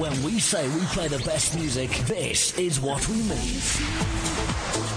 When we say we play the best music, this is what we mean.